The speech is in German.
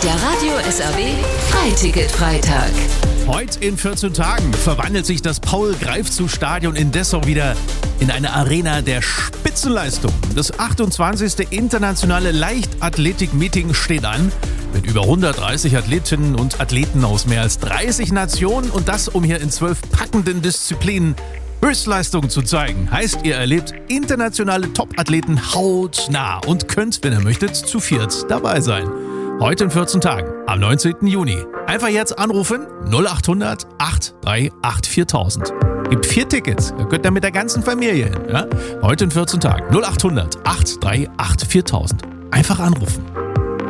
Der Radio SAW Freiticket-Freitag. Heute in 14 Tagen verwandelt sich das Paul-Greifzu-Stadion in Dessau wieder in eine Arena der Spitzenleistung. Das 28. internationale Leichtathletik-Meeting steht an. Mit über 130 Athletinnen und Athleten aus mehr als 30 Nationen und das, um hier in 12 packenden Disziplinen Höchstleistung zu zeigen. Heißt, ihr erlebt internationale Top-Athleten hautnah und könnt, wenn ihr möchtet, zu viert dabei sein. Heute in 14 Tagen, am 19. Juni. Einfach jetzt anrufen, 0800 838 4000. Gibt 4 Tickets, da könnt ihr mit der ganzen Familie hin. Ja? Heute in 14 Tagen, 0800 838 4000. Einfach anrufen.